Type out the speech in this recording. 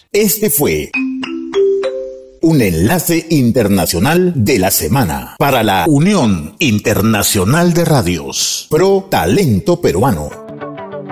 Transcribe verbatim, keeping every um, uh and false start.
Este fue un enlace internacional de la semana para la Unión Internacional de Radios Pro Talento Peruano.